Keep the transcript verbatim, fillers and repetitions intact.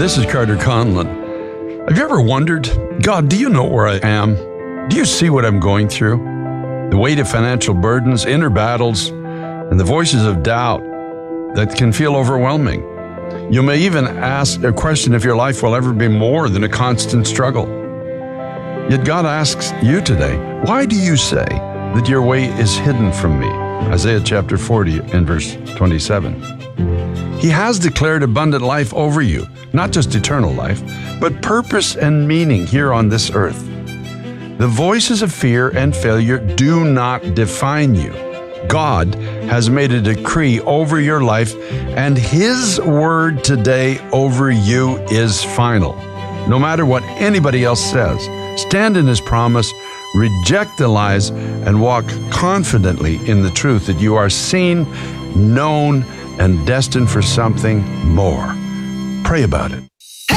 This is Carter Conlon. Have you ever wondered, God, do you know where I am? Do you see what I'm going through? The weight of financial burdens, inner battles, and the voices of doubt that can feel overwhelming. You may even ask a question if your life will ever be more than a constant struggle. Yet God asks you today, why do you say that your way is hidden from me? Isaiah chapter forty and verse twenty-seven. He has declared abundant life over you, not just eternal life, but purpose and meaning here on this earth. The voices of fear and failure do not define you. God has made a decree over your life, and His word today over you is final. No matter what anybody else says, stand in His promise, reject the lies, and walk confidently in the truth that you are seen, known, and destined for something more. Pray about it.